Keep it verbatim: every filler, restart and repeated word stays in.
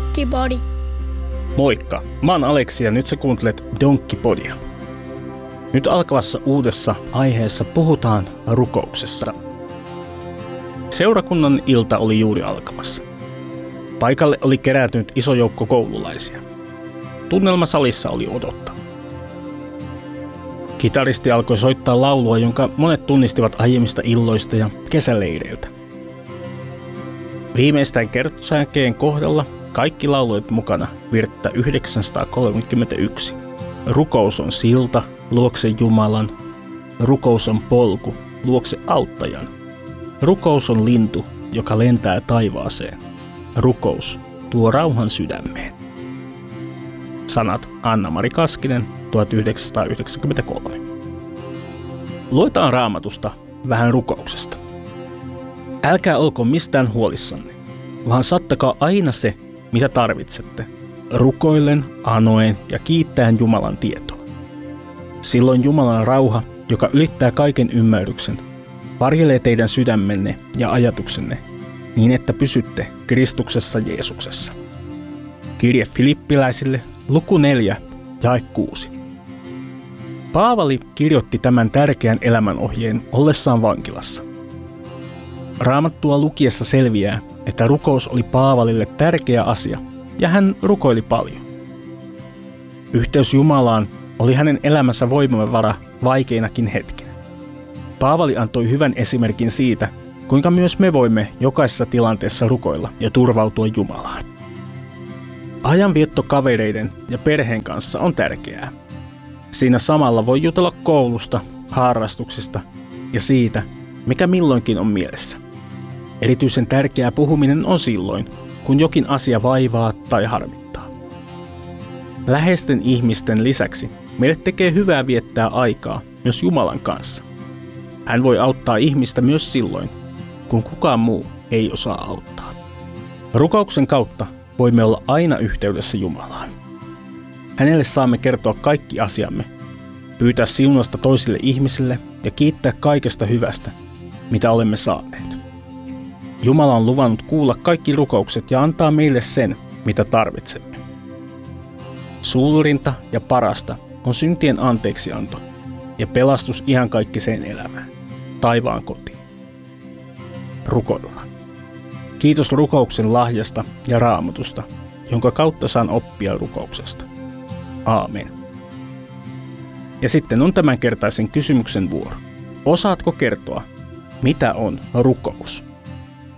Donkkipodi. Moikka, mä oon Aleksi ja nyt sä kuuntelet Donkkipodia. Nyt alkavassa uudessa aiheessa puhutaan rukouksesta. Seurakunnan ilta oli juuri alkamassa. Paikalle oli kerääntynyt iso joukko koululaisia. Tunnelma salissa oli odottava. Kitaristi alkoi soittaa laulua, jonka monet tunnistivat aiemmista illoista ja kesäleireiltä. Viimeistään kertosäkeen kohdalla kaikki lauloivat mukana virttä yhdeksänsataakolmekymmentäyksi. Rukous on silta luokse Jumalan, rukous on polku luokse auttajan. Rukous on lintu, joka lentää taivaaseen. Rukous tuo rauhan sydämeen. Sanat Anna-Mari Kaskinen, tuhatyhdeksänsataayhdeksänkymmentäkolme. Luetaan Raamatusta vähän rukouksesta. Älkää olko mistään huolissanne, vaan saattakaa aina se, mitä tarvitsette, rukoillen, anoen ja kiittäen Jumalan tietoa. Silloin Jumalan rauha, joka ylittää kaiken ymmärryksen, varjelee teidän sydämenne ja ajatuksenne niin, että pysytte Kristuksessa Jeesuksessa. Kirje Filippiläisille, luku neljä, jae kuusi. Paavali kirjoitti tämän tärkeän elämänohjeen ollessaan vankilassa. Raamattua lukiessa selviää, että rukous oli Paavalille tärkeä asia, ja hän rukoili paljon. Yhteys Jumalaan oli hänen elämänsä voimavara vaikeinakin hetkinä. Paavali antoi hyvän esimerkin siitä, kuinka myös me voimme jokaisessa tilanteessa rukoilla ja turvautua Jumalaan. Ajanvietto kavereiden ja perheen kanssa on tärkeää. Siinä samalla voi jutella koulusta, harrastuksista ja siitä, mikä milloinkin on mielessä. Erityisen tärkeää puhuminen on silloin, kun jokin asia vaivaa tai harmittaa. Läheisten ihmisten lisäksi meille tekee hyvää viettää aikaa myös Jumalan kanssa. Hän voi auttaa ihmistä myös silloin, kun kukaan muu ei osaa auttaa. Rukouksen kautta voimme olla aina yhteydessä Jumalaan. Hänelle saamme kertoa kaikki asiamme, pyytää siunasta toisille ihmisille ja kiittää kaikesta hyvästä, mitä olemme saaneet. Jumala on luvannut kuulla kaikki rukoukset ja antaa meille sen, mitä tarvitsemme. Suurinta ja parasta on syntien anteeksianto ja pelastus iankaikkiseen elämään, taivaan kotiin. Rukoillaan. Kiitos rukouksen lahjasta ja Raamatusta, jonka kautta saan oppia rukouksesta. Aamen. Ja sitten on tämänkertaisen kysymyksen vuoro. Osaatko kertoa, mitä on rukous?